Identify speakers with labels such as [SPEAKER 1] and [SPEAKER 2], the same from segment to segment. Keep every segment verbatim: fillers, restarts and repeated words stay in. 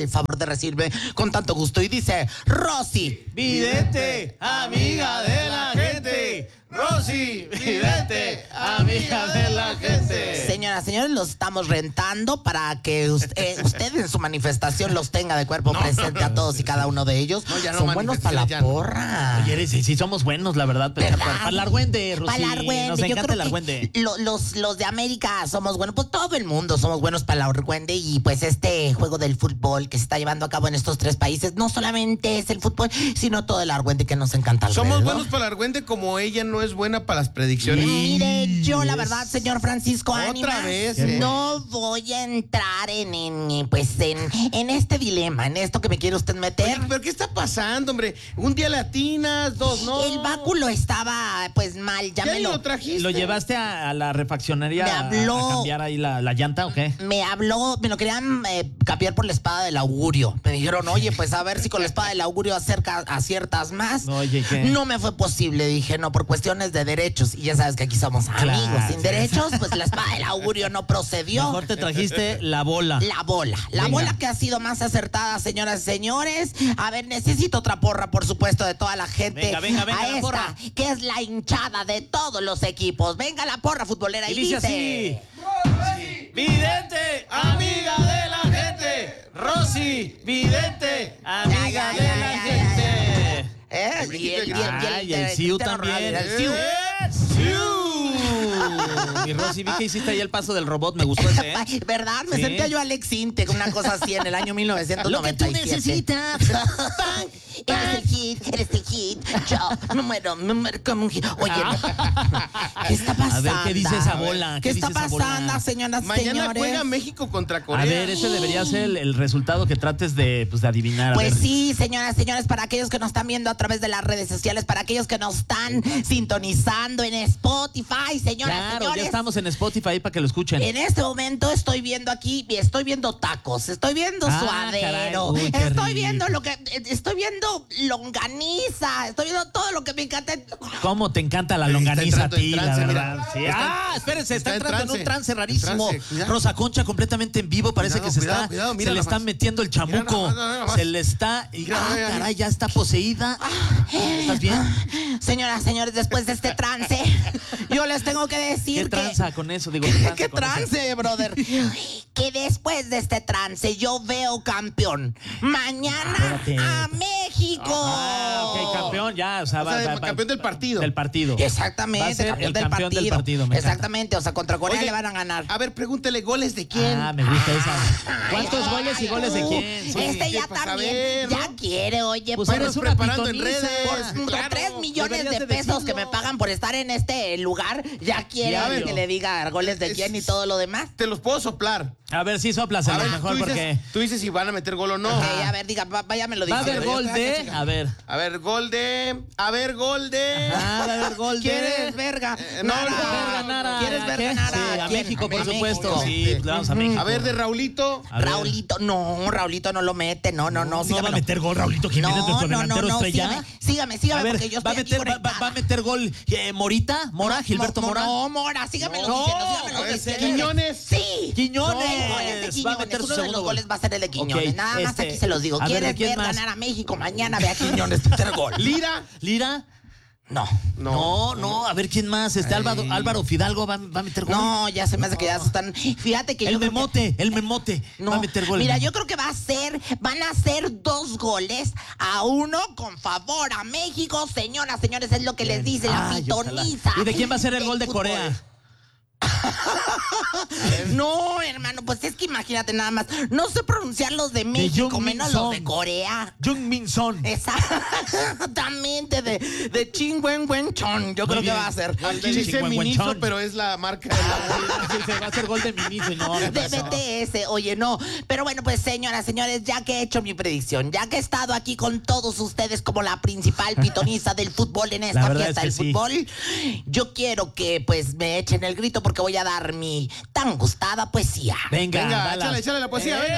[SPEAKER 1] el favor de recibirme con tanto gusto y dice: Rosy,
[SPEAKER 2] vidente, amiga de la gente. Rosy, vidente, amiga de la gente.
[SPEAKER 1] Señoras, señores, los estamos rentando para que usted, eh, usted en su manifestación los tenga de cuerpo no, presente a todos y cada uno de ellos. No, ya no. Son buenos para la porra.
[SPEAKER 2] Oye, sí, sí, somos buenos, la verdad. Pero
[SPEAKER 1] ¿verdad?
[SPEAKER 2] Para el argüende, Rosy. Para el argüende. Nos encanta el argüende.
[SPEAKER 1] Lo, los, los de América somos buenos, pues todo el mundo somos buenos para el argüende. Y pues este juego del fútbol que se está llevando a cabo en estos tres países, no solamente es el fútbol, sino todo el argüende que nos encanta.
[SPEAKER 3] Somos
[SPEAKER 1] ver, ¿no?
[SPEAKER 3] buenos para el argüende, como ella no es buena para las predicciones.
[SPEAKER 1] Mire, yo la verdad, señor Francisco Ánimas,
[SPEAKER 3] otra vez, eh.
[SPEAKER 1] no voy a entrar en, en pues en, en este dilema, en esto que me quiere usted meter.
[SPEAKER 3] Oye, ¿pero qué está pasando, hombre? Un día latinas, dos no.
[SPEAKER 1] El báculo estaba pues mal, ya,
[SPEAKER 3] ¿Ya
[SPEAKER 1] me
[SPEAKER 3] lo,
[SPEAKER 1] lo
[SPEAKER 3] trajiste?
[SPEAKER 2] ¿Lo llevaste a, a la refaccionaría
[SPEAKER 1] me habló,
[SPEAKER 2] a, a cambiar ahí la, la llanta o qué?
[SPEAKER 1] Me habló, me lo querían eh, cambiar por la espada del augurio. Me dijeron, oye, pues a ver si con la espada del augurio acerca, aciertas más.
[SPEAKER 2] Oye, ¿qué?
[SPEAKER 1] No me fue posible, dije, no, por cuestiones de derechos. Y ya sabes que aquí somos amigos, claro, sin derechos, pues la espada del augurio no procedió.
[SPEAKER 2] Mejor te trajiste la bola.
[SPEAKER 1] La bola, la Venga. bola que ha sido más acertada, señoras y señores. A ver, necesito otra porra, por supuesto, de toda la gente.
[SPEAKER 2] Venga, venga, venga,
[SPEAKER 1] a
[SPEAKER 2] la
[SPEAKER 1] esta,
[SPEAKER 2] porra.
[SPEAKER 1] que es la hinchada de todos los equipos. Venga la porra futbolera y,
[SPEAKER 2] y dice,
[SPEAKER 1] dice
[SPEAKER 2] así: vidente, amiga de la gente. Rosy, vidente, amiga ya, ya, de ya, la ya, gente.
[SPEAKER 1] Ya, ya. ¿Eh? Y el, y el,
[SPEAKER 2] ah, y el, el, el Ciu también.
[SPEAKER 1] El Ciu.
[SPEAKER 2] Y Rosy, vi que hiciste ahí el paso del robot, me gustó ese, ¿eh?
[SPEAKER 1] ¿Verdad? Me ¿Sí? sentía yo Alex Intec, una cosa así en el año mil novecientos noventa y siete.
[SPEAKER 2] Lo que tú necesitas.
[SPEAKER 1] Eres el hit, eres el hit. Yo me muero, me muero como un hit. Oye, ¿qué está pasando?
[SPEAKER 2] A ver, ¿qué dice esa bola?
[SPEAKER 1] ¿Qué,
[SPEAKER 2] ¿Qué
[SPEAKER 1] está
[SPEAKER 2] dice
[SPEAKER 1] pasando, señoras y
[SPEAKER 3] Mañana
[SPEAKER 1] señores?
[SPEAKER 3] juega México contra Corea.
[SPEAKER 2] A ver, ese debería ser el, el resultado que trates de, pues, de adivinar.
[SPEAKER 1] Pues sí, señoras y señores, para aquellos que nos están viendo a través de las redes sociales, para aquellos que nos están sintonizando en Spotify, señoras y
[SPEAKER 2] claro,
[SPEAKER 1] señores.
[SPEAKER 2] Ya estamos en Spotify para que lo escuchen.
[SPEAKER 1] En este momento estoy viendo aquí, estoy viendo tacos, estoy viendo ah, suadero, Uy, estoy rico. viendo lo que, estoy viendo longaniza, estoy viendo todo lo que me encanta.
[SPEAKER 2] ¿Cómo te encanta la longaniza a ti,
[SPEAKER 3] trance,
[SPEAKER 2] la verdad? Sí.
[SPEAKER 3] Está,
[SPEAKER 2] ah, espérense, está, está entrando en, en un trance rarísimo.
[SPEAKER 3] Trance,
[SPEAKER 2] Rosa Concha completamente en vivo, parece cuidado, que se
[SPEAKER 3] cuidado,
[SPEAKER 2] está,
[SPEAKER 3] cuidado,
[SPEAKER 2] se le está
[SPEAKER 3] más.
[SPEAKER 2] metiendo el chamuco, mira, nada más, nada más. se le está, mira, ah, mira, caray, ya está poseída. ¿Estás bien?
[SPEAKER 1] Señoras, señores, después de este trance, yo les tengo que decir
[SPEAKER 2] ¿Qué
[SPEAKER 1] que...
[SPEAKER 2] tranza con eso? Digo,
[SPEAKER 1] ¿Qué, ¿qué trance, eso? brother? Que después de este trance yo veo campeón. Mañana Espérate. a México.
[SPEAKER 2] Ah, ok, campeón ya, o sea,
[SPEAKER 3] o sea
[SPEAKER 2] va,
[SPEAKER 3] de,
[SPEAKER 2] va,
[SPEAKER 3] campeón del partido.
[SPEAKER 2] Del partido.
[SPEAKER 1] Exactamente,
[SPEAKER 2] va a ser
[SPEAKER 1] campeón,
[SPEAKER 2] el
[SPEAKER 1] del,
[SPEAKER 2] campeón
[SPEAKER 1] partido.
[SPEAKER 2] del partido. Me
[SPEAKER 1] Exactamente, o sea, contra Corea
[SPEAKER 3] Oye,
[SPEAKER 1] le van a ganar.
[SPEAKER 3] A ver, pregúntele, ¿goles de quién?
[SPEAKER 2] Ah, me gusta esa. ¿Cuántos ay, goles y goles de quién?
[SPEAKER 1] Sí, este ya también, ver, ¿no? ya quiere, oye.
[SPEAKER 2] Pues
[SPEAKER 1] por,
[SPEAKER 2] eres una
[SPEAKER 3] preparando en
[SPEAKER 2] pitoniza.
[SPEAKER 3] redes.
[SPEAKER 1] Por claro, tres millones de pesos de que me pagan por estar en este lugar, ya quiere ya, que le diga goles de quién y todo lo demás.
[SPEAKER 3] Te los puedo soplar.
[SPEAKER 2] A ver, sí, sóplaselo mejor
[SPEAKER 3] tú dices,
[SPEAKER 2] porque...
[SPEAKER 3] Tú dices si van a meter gol o no.
[SPEAKER 1] Okay, a ver, diga, vaya me lo dice.
[SPEAKER 2] Va a haber gol de... A ver.
[SPEAKER 3] A ver, gol de... A ver, gol de...
[SPEAKER 2] Ah, va a haber gol de...
[SPEAKER 1] ¿Quieres verga?
[SPEAKER 3] Eh, no,
[SPEAKER 1] Nara.
[SPEAKER 2] verga, Nara.
[SPEAKER 1] ¿Quieres verga, Nara?
[SPEAKER 2] Sí, a México, por
[SPEAKER 1] a
[SPEAKER 2] supuesto.
[SPEAKER 1] México.
[SPEAKER 2] Sí, le vamos a México.
[SPEAKER 3] A ver, de Raulito.
[SPEAKER 2] A ver.
[SPEAKER 1] Raulito, no, Raulito no lo mete, no, no, no.
[SPEAKER 2] No, no va a meter gol Raulito Jiménez,
[SPEAKER 1] no,
[SPEAKER 2] nuestro
[SPEAKER 1] no,
[SPEAKER 2] delantero
[SPEAKER 1] no, no,
[SPEAKER 2] estrella.
[SPEAKER 1] Sígame, sígame, sígame
[SPEAKER 2] a ver,
[SPEAKER 1] porque yo estoy
[SPEAKER 2] va a meter,
[SPEAKER 1] aquí
[SPEAKER 2] va, va a meter gol eh, Morita, Mora,
[SPEAKER 1] no,
[SPEAKER 2] Gilberto
[SPEAKER 1] no,
[SPEAKER 2] Mora.
[SPEAKER 1] No, Mora, sígame
[SPEAKER 2] no,
[SPEAKER 1] diciendo, sígamelo
[SPEAKER 3] este,
[SPEAKER 1] diciendo.
[SPEAKER 3] Quiñones.
[SPEAKER 1] Sí.
[SPEAKER 2] Quiñones.
[SPEAKER 1] No, goles de Quiñones.
[SPEAKER 2] Va a meter su
[SPEAKER 1] Uno de los
[SPEAKER 2] gol.
[SPEAKER 1] goles va a ser el de Quiñones.
[SPEAKER 2] Okay,
[SPEAKER 1] Nada más
[SPEAKER 2] este,
[SPEAKER 1] aquí se los digo. ¿Quieres ver
[SPEAKER 2] más?
[SPEAKER 1] ganar a México? Mañana ve a Quiñones meter gol.
[SPEAKER 3] Lira.
[SPEAKER 2] Lira.
[SPEAKER 1] No.
[SPEAKER 2] No, no, a ver quién más. Este Álvaro, Álvaro Fidalgo va, va a meter gol.
[SPEAKER 1] No, ya se me hace que ya se están. Fíjate que
[SPEAKER 2] el
[SPEAKER 1] yo.
[SPEAKER 2] memote, que... el memote
[SPEAKER 1] no,
[SPEAKER 2] va a meter gol.
[SPEAKER 1] Mira, yo creo que va a ser, van a ser dos goles a uno con favor a México. Señoras, señores, es lo que les dice la pitoniza.
[SPEAKER 2] ¿Y de quién va a ser el gol de
[SPEAKER 1] fútbol.
[SPEAKER 2] Corea?
[SPEAKER 1] No, hermano, pues es que imagínate nada más. No sé pronunciar los de México, de menos los de Corea.
[SPEAKER 2] Jung Min Son.
[SPEAKER 1] Exactamente, de, de Chin Wen Wen Chon. Yo Muy creo bien. que va a ser.
[SPEAKER 3] Aquí dice Miniso, pero es la marca de la...
[SPEAKER 2] Se va a hacer gol de Miniso y no.
[SPEAKER 1] De B T S, oye, no. Pero bueno, pues señoras, señores, ya que he hecho mi predicción, ya que he estado aquí con todos ustedes como la principal pitoniza del fútbol en esta fiesta del sí. fútbol, yo quiero que pues me echen el grito porque voy a dar mi tan gustada poesía.
[SPEAKER 2] Venga,
[SPEAKER 3] venga, échale, échale la poesía, ¡Eh!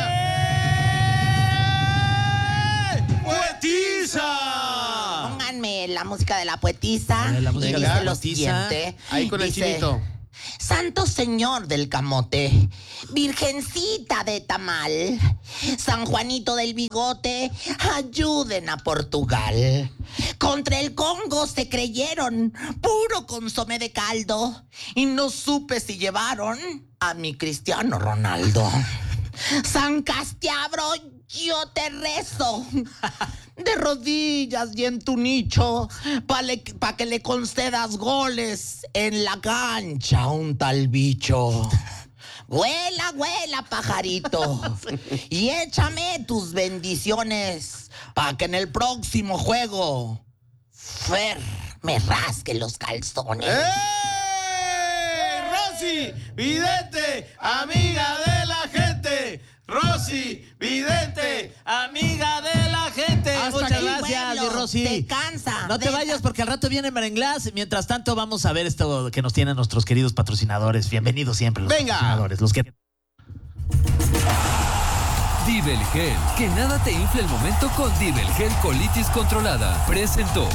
[SPEAKER 3] venga.
[SPEAKER 2] ¡Poetisa!
[SPEAKER 1] Pónganme la música de la poetisa.
[SPEAKER 2] Ver, la música
[SPEAKER 1] y
[SPEAKER 2] de la
[SPEAKER 1] dice lo
[SPEAKER 2] poetisa.
[SPEAKER 1] siguiente.
[SPEAKER 3] Ahí con
[SPEAKER 1] dice,
[SPEAKER 3] el chinito.
[SPEAKER 1] Santo Señor del Camote, Virgencita de Tamal, San Juanito del Bigote, ayuden a Portugal. Contra el Congo se creyeron, puro consomé de caldo, y no supe si llevaron a mi Cristiano Ronaldo. San Castiabro, yo te rezo de rodillas y en tu nicho para pa que le concedas goles en la cancha a un tal bicho. Vuela, vuela, pajarito, y échame tus bendiciones para que en el próximo juego Fer me rasque los calzones.
[SPEAKER 2] ¡Eh! Rosy, vidente, amiga de la gente. Rosy, vidente, amiga de la gente.
[SPEAKER 1] Hasta
[SPEAKER 2] Muchas
[SPEAKER 1] aquí,
[SPEAKER 2] gracias,
[SPEAKER 1] pueblo.
[SPEAKER 2] mi Rosy.
[SPEAKER 1] Te cansa.
[SPEAKER 2] No te
[SPEAKER 1] Deja.
[SPEAKER 2] vayas porque al rato viene Merenglás. Mientras tanto, vamos a ver esto que nos tienen nuestros queridos patrocinadores. Bienvenidos siempre los
[SPEAKER 3] Venga.
[SPEAKER 2] patrocinadores. Los que...
[SPEAKER 4] Divel Gel, que nada te infle el momento con Divel Gel Colitis Controlada. Presentó.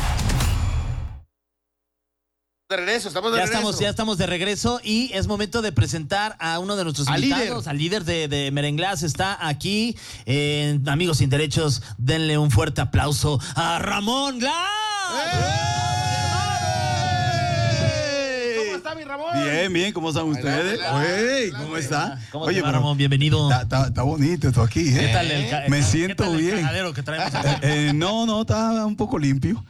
[SPEAKER 3] De regreso, estamos de
[SPEAKER 2] Ya
[SPEAKER 3] regreso.
[SPEAKER 2] estamos, ya estamos de regreso y es momento de presentar a uno de nuestros
[SPEAKER 3] Al
[SPEAKER 2] invitados,
[SPEAKER 3] líder.
[SPEAKER 2] al líder de, de Merenglás. Está aquí, eh, amigos sin derechos, denle un fuerte aplauso a Ramón Glass.
[SPEAKER 3] ¿Cómo está mi Ramón?
[SPEAKER 5] Bien, bien, ¿cómo están ustedes? Oye, ¿cómo está?
[SPEAKER 2] ¿Cómo
[SPEAKER 5] Oye,
[SPEAKER 2] te va,
[SPEAKER 5] pero
[SPEAKER 2] Ramón? Bienvenido.
[SPEAKER 5] Está, está- está bonito esto aquí, ¿eh?
[SPEAKER 2] ¿Qué tal el ca-
[SPEAKER 5] Me
[SPEAKER 2] qué
[SPEAKER 5] siento
[SPEAKER 2] tal el
[SPEAKER 5] bien.
[SPEAKER 2] cagadero que traemos aquí?
[SPEAKER 5] Eh, eh, no, no, está un poco limpio.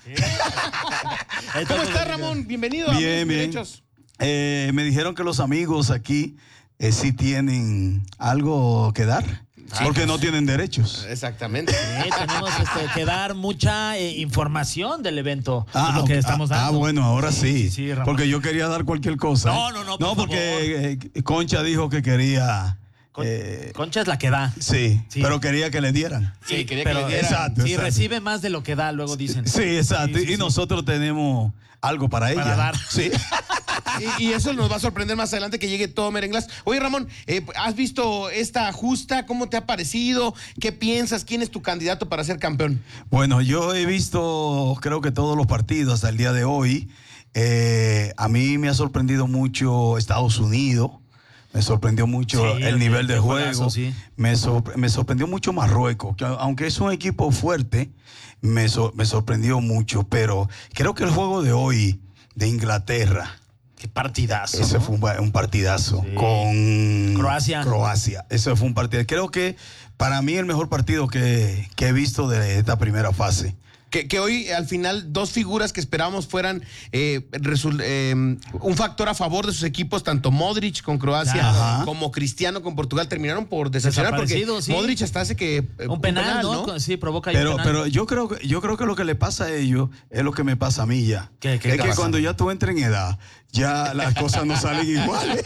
[SPEAKER 3] ¿Cómo está Ramón? Bienvenido a
[SPEAKER 5] Bien,
[SPEAKER 3] Amigos
[SPEAKER 5] bien.
[SPEAKER 3] Derechos.
[SPEAKER 5] Eh, me dijeron que los amigos aquí eh, sí tienen algo que dar, porque no tienen derechos.
[SPEAKER 3] Exactamente.
[SPEAKER 2] Sí, tenemos este, que dar mucha eh, información del evento.
[SPEAKER 5] Ah,
[SPEAKER 2] es lo que
[SPEAKER 5] ok.
[SPEAKER 2] estamos
[SPEAKER 5] Ah,
[SPEAKER 2] dando.
[SPEAKER 5] ah, bueno, ahora sí.
[SPEAKER 2] Sí, sí, Ramón.
[SPEAKER 5] Porque yo quería dar cualquier cosa.
[SPEAKER 2] No, no, no, por
[SPEAKER 5] No, porque eh, Concha dijo que quería.
[SPEAKER 2] Con-
[SPEAKER 5] eh,
[SPEAKER 2] Concha es la que da.
[SPEAKER 5] sí,
[SPEAKER 2] Sí.
[SPEAKER 5] pero quería que le dieran.
[SPEAKER 3] Sí, quería que
[SPEAKER 2] pero
[SPEAKER 3] le dieran.
[SPEAKER 5] Exacto,
[SPEAKER 2] sí,
[SPEAKER 5] exacto.
[SPEAKER 2] recibe más de lo que da, luego dicen.
[SPEAKER 5] Sí, exacto.
[SPEAKER 2] Sí, sí,
[SPEAKER 5] y
[SPEAKER 2] sí.
[SPEAKER 5] nosotros tenemos algo para ella.
[SPEAKER 2] Para dar.
[SPEAKER 5] Sí.
[SPEAKER 3] Y, y eso nos va a sorprender más adelante que llegue todo Merenglás. Oye, Ramón, eh, ¿has visto esta justa? ¿Cómo te ha parecido? ¿Qué piensas? ¿Quién es tu candidato para ser campeón?
[SPEAKER 5] Bueno, yo he visto, creo que todos los partidos hasta el día de hoy. Eh, a mí me ha sorprendido mucho Estados Unidos. Me sorprendió mucho
[SPEAKER 2] Sí,
[SPEAKER 5] el nivel
[SPEAKER 2] qué
[SPEAKER 5] de
[SPEAKER 2] juegazo,
[SPEAKER 5] juego.
[SPEAKER 2] sí.
[SPEAKER 5] Me, sor- me sorprendió mucho Marruecos, que aunque es un equipo fuerte, me, so- me sorprendió mucho. Pero creo que el juego de hoy de Inglaterra,
[SPEAKER 2] Qué partidazo.
[SPEAKER 5] ese
[SPEAKER 2] ¿no?
[SPEAKER 5] fue un, ba- un partidazo
[SPEAKER 2] Sí.
[SPEAKER 5] con
[SPEAKER 2] Croacia.
[SPEAKER 5] Croacia. Ese fue un partido. Creo que para mí el mejor partido que, que he visto de esta primera fase.
[SPEAKER 3] Que, que hoy, al final, dos figuras que esperábamos fueran eh, resul- eh, un factor a favor de sus equipos, tanto Modric con Croacia
[SPEAKER 5] Ajá.
[SPEAKER 3] como Cristiano con Portugal, terminaron por decepcionar porque
[SPEAKER 2] Desaparecidos, sí.
[SPEAKER 3] Modric hasta hace que... eh,
[SPEAKER 2] Un penal, ¿no? Sí, provoca ahí un
[SPEAKER 5] Pero,
[SPEAKER 2] penal.
[SPEAKER 5] pero yo creo que yo creo que lo que le pasa a ellos es lo que me pasa a mí ya.
[SPEAKER 2] ¿Qué- qué
[SPEAKER 5] es
[SPEAKER 2] te
[SPEAKER 5] que
[SPEAKER 2] pasa?
[SPEAKER 5] cuando ya tú entras en edad, ya las cosas no salen iguales.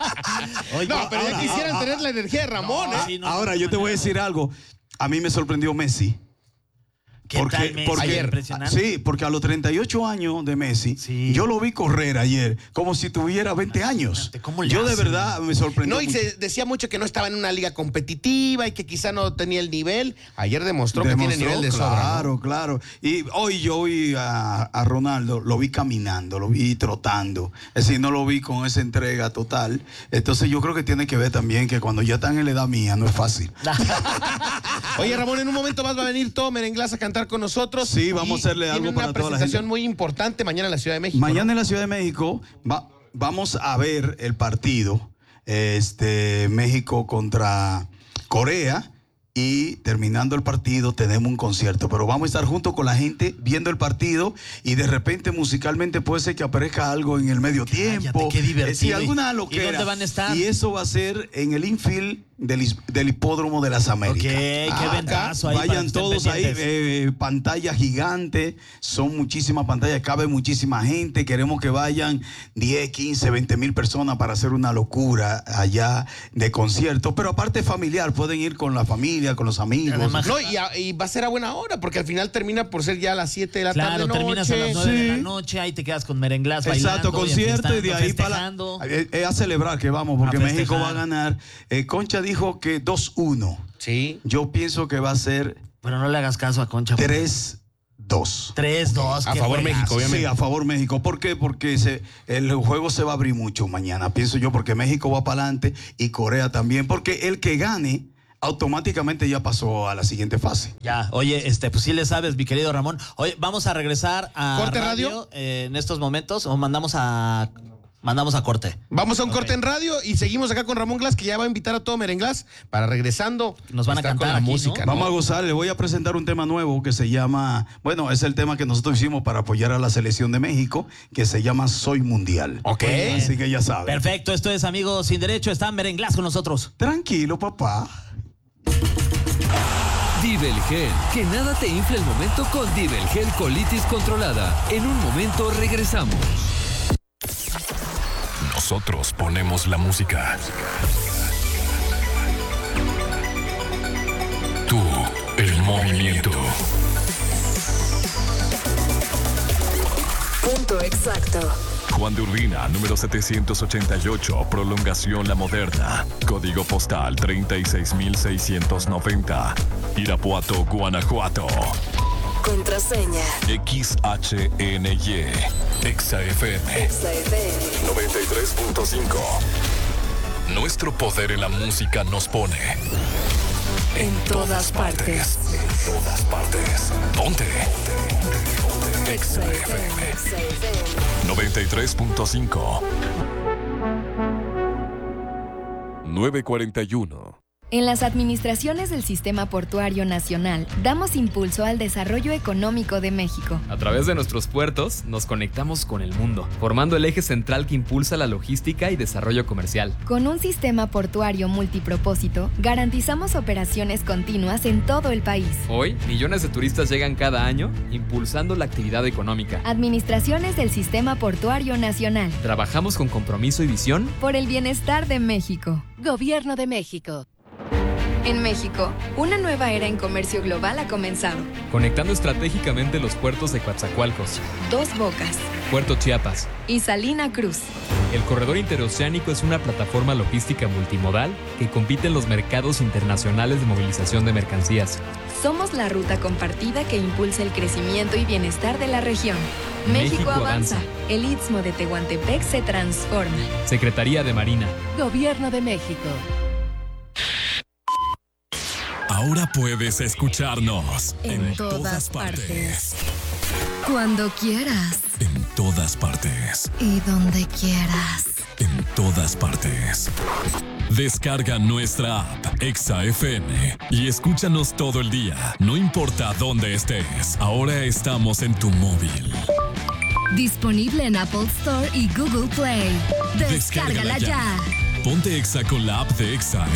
[SPEAKER 2] Oye,
[SPEAKER 3] No, pero ya
[SPEAKER 5] ahora,
[SPEAKER 3] quisieran
[SPEAKER 5] ahora,
[SPEAKER 3] tener la energía de Ramón,
[SPEAKER 2] No,
[SPEAKER 3] ¿eh?
[SPEAKER 2] sí, no,
[SPEAKER 5] Ahora
[SPEAKER 2] no,
[SPEAKER 5] yo te voy a
[SPEAKER 2] manera.
[SPEAKER 5] decir algo. A mí me sorprendió Messi.
[SPEAKER 2] ¿Qué tal Messi?
[SPEAKER 3] ayer-
[SPEAKER 2] Impresionante.
[SPEAKER 5] Sí, porque a los treinta y ocho años de Messi,
[SPEAKER 2] Sí.
[SPEAKER 5] yo lo vi correr ayer como si tuviera veinte años.
[SPEAKER 2] ¿Cómo le
[SPEAKER 5] Yo de
[SPEAKER 2] hace?
[SPEAKER 5] verdad me sorprendió.
[SPEAKER 3] No, y
[SPEAKER 5] mucho.
[SPEAKER 3] se decía mucho que no estaba en una liga competitiva y que quizá no tenía el nivel. Ayer demostró, que tiene nivel de sobra, ¿no?
[SPEAKER 5] Claro, claro. Y hoy yo vi a, a Ronaldo, lo vi caminando, lo vi trotando. Es decir, no lo vi con esa entrega total. Entonces yo creo que tiene que ver también que cuando ya están en la edad mía no es fácil.
[SPEAKER 3] Oye, Ramón, en un momento más va a venir todo Merenglás a cantar con nosotros.
[SPEAKER 5] Sí, vamos
[SPEAKER 3] Y
[SPEAKER 5] a hacerle
[SPEAKER 3] tiene
[SPEAKER 5] algo para
[SPEAKER 3] una
[SPEAKER 5] toda la
[SPEAKER 3] presentación
[SPEAKER 5] gente.
[SPEAKER 3] muy importante mañana en la Ciudad de México.
[SPEAKER 5] Mañana
[SPEAKER 3] ¿no?
[SPEAKER 5] en la Ciudad de México va- vamos a ver el partido este, México contra Corea. Y terminando el partido tenemos un concierto, pero vamos a estar junto con la gente viendo el partido y de repente musicalmente puede ser que aparezca algo en el medio tiempo.
[SPEAKER 2] qué divertido.
[SPEAKER 5] Es decir, alguna
[SPEAKER 2] ¿Y
[SPEAKER 5] loquera.
[SPEAKER 2] dónde van a estar?
[SPEAKER 5] Y eso va a ser en el infield del, is- del Hipódromo de las Américas.
[SPEAKER 2] Ok, qué
[SPEAKER 5] Ah,
[SPEAKER 2] ventazo ahí para que
[SPEAKER 5] Vayan
[SPEAKER 2] estén
[SPEAKER 5] todos ahí,
[SPEAKER 2] pendientes.
[SPEAKER 5] eh, pantalla gigante, son muchísimas pantallas, cabe muchísima gente, queremos que vayan diez, quince, veinte mil personas para hacer una locura allá de conciertos, pero aparte familiar, pueden ir con la familia, con los amigos.
[SPEAKER 2] Además-
[SPEAKER 3] No, y, a- y va a ser a buena hora, porque al final termina por ser ya a las siete de la
[SPEAKER 2] Claro,
[SPEAKER 3] tarde.
[SPEAKER 2] terminas a las
[SPEAKER 3] noche.
[SPEAKER 2] nueve de la
[SPEAKER 5] Sí.
[SPEAKER 2] noche, ahí te quedas con Merenglás bailando.
[SPEAKER 5] Exacto, concierto y de ahí para
[SPEAKER 2] festejando.
[SPEAKER 5] es, es a celebrar que vamos, porque
[SPEAKER 2] A
[SPEAKER 5] México
[SPEAKER 2] festejar.
[SPEAKER 5] va a ganar. Eh, Concha dijo que dos uno.
[SPEAKER 3] Sí.
[SPEAKER 5] Yo pienso que va a ser
[SPEAKER 2] Pero no le hagas caso a Concha.
[SPEAKER 5] tres dos.
[SPEAKER 2] tres dos.
[SPEAKER 3] A favor México, obviamente.
[SPEAKER 5] Sí, a favor México. ¿Por qué? Porque se, el juego se va a abrir mucho mañana, pienso yo, porque México va para adelante y Corea también, porque el que gane automáticamente ya pasó a la siguiente fase.
[SPEAKER 2] Ya, oye, este, pues sí le sabes, mi querido Ramón. Oye, vamos a regresar a
[SPEAKER 3] ¿Corte
[SPEAKER 2] radio,
[SPEAKER 3] radio?
[SPEAKER 2] eh, en estos momentos o mandamos a mandamos a corte.
[SPEAKER 3] Vamos a un
[SPEAKER 2] Ok.
[SPEAKER 3] corte en radio y seguimos acá con Ramón Glass, que ya va a invitar a todo Merenglass para regresando.
[SPEAKER 2] Nos van a
[SPEAKER 3] estar
[SPEAKER 2] cantar
[SPEAKER 3] con la
[SPEAKER 2] aquí,
[SPEAKER 3] música.
[SPEAKER 2] ¿no?
[SPEAKER 5] Vamos a gozar, le voy a presentar un tema nuevo que se llama, bueno, es el tema que nosotros hicimos para apoyar a la selección de México, que se llama Soy Mundial.
[SPEAKER 3] Ok.
[SPEAKER 5] Así que ya saben.
[SPEAKER 2] Perfecto, esto es Amigos Sin Derecho, está Merenglass con nosotros.
[SPEAKER 5] Tranquilo, papá.
[SPEAKER 4] Divelgel, que nada te infle el momento con Divelgel colitis controlada. En un momento regresamos.
[SPEAKER 6] Nosotros ponemos la música. Tú, el movimiento.
[SPEAKER 7] Punto exacto.
[SPEAKER 6] Juan de Urbina, número setecientos ochenta y ocho, prolongación La Moderna. Código postal treinta y seis mil seiscientos noventa. Irapuato, Guanajuato.
[SPEAKER 7] Contraseña.
[SPEAKER 6] X H N Y. Exa F M.
[SPEAKER 7] Exa F M.
[SPEAKER 6] noventa y tres punto cinco. Nuestro poder en la música nos pone
[SPEAKER 7] En todas partes.
[SPEAKER 6] En todas partes. Ponte. Exa F M.
[SPEAKER 7] Exa F M.
[SPEAKER 6] noventa y tres punto cinco. nueve cuarenta y uno.
[SPEAKER 8] En las administraciones del Sistema Portuario Nacional, damos impulso al desarrollo económico de México.
[SPEAKER 9] A través de nuestros puertos, nos conectamos con el mundo, formando el eje central que impulsa la logística y desarrollo comercial.
[SPEAKER 8] Con un sistema portuario multipropósito, garantizamos operaciones continuas en todo el país.
[SPEAKER 9] Hoy, millones de turistas llegan cada año, impulsando la actividad económica.
[SPEAKER 8] Administraciones del Sistema Portuario Nacional.
[SPEAKER 9] Trabajamos con compromiso y visión
[SPEAKER 8] Por el bienestar de México.
[SPEAKER 7] Gobierno de México.
[SPEAKER 8] En México, una nueva era en comercio global ha comenzado.
[SPEAKER 9] conectando estratégicamente los puertos de Coatzacoalcos,
[SPEAKER 8] Dos Bocas
[SPEAKER 9] Puerto Chiapas.
[SPEAKER 8] y Salina Cruz.
[SPEAKER 9] El corredor interoceánico es una plataforma logística multimodal que compite en los mercados internacionales de movilización de mercancías.
[SPEAKER 8] Somos la ruta compartida que impulsa el crecimiento y bienestar de la región. México,
[SPEAKER 9] México
[SPEAKER 8] avanza.
[SPEAKER 9] avanza.
[SPEAKER 8] El Istmo de Tehuantepec se transforma.
[SPEAKER 9] Secretaría de Marina.
[SPEAKER 7] Gobierno de México.
[SPEAKER 6] Ahora puedes escucharnos
[SPEAKER 7] En todas partes.
[SPEAKER 8] Cuando quieras
[SPEAKER 6] En todas partes.
[SPEAKER 8] y donde quieras.
[SPEAKER 6] En todas partes. Descarga nuestra app Exa F M y escúchanos todo el día. No importa dónde estés. Ahora estamos en tu móvil.
[SPEAKER 8] Disponible en Apple Store y Google Play. Descárgala ya.
[SPEAKER 6] Ponte Exa con la app de Exa